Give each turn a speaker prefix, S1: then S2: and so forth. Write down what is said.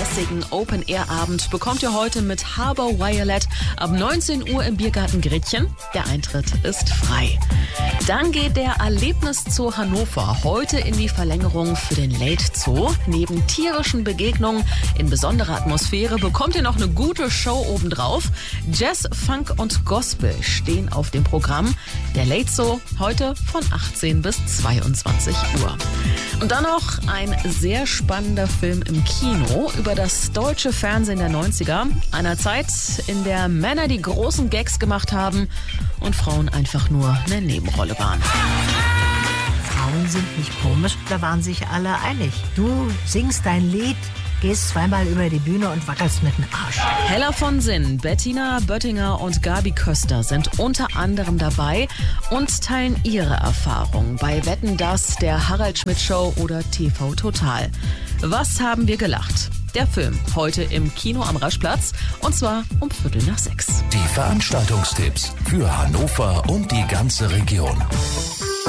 S1: spaßigen Open-Air-Abend bekommt ihr heute mit Harbor Violet ab 19 Uhr im Biergarten Gretchen. Der Eintritt ist frei. Dann geht der Erlebniszoo Hannover heute in die Verlängerung für den Late Zoo. Neben tierischen Begegnungen in besonderer Atmosphäre bekommt ihr noch eine gute Show obendrauf. Jazz, Funk und Gospel stehen auf dem Programm. Der Late Zoo heute von 18 bis 22 Uhr. Und dann noch ein sehr spannender Film im Kino über das deutsche Fernsehen der 90er. Einer Zeit, in der Männer die großen Gags gemacht haben und Frauen einfach nur eine Nebenrolle waren.
S2: Frauen sind nicht komisch, da waren sich alle einig. Du singst dein Lied, gehst zweimal über die Bühne und wackelst mit dem Arsch.
S1: Hella von Sinn, Bettina Böttinger und Gabi Köster sind unter anderem dabei und teilen ihre Erfahrungen bei Wetten, dass, der Harald Schmidt Show oder TV Total. Was haben wir gelacht? Der Film heute im Kino am Raschplatz und zwar um 5:45.
S3: Die Veranstaltungstipps für Hannover und die ganze Region.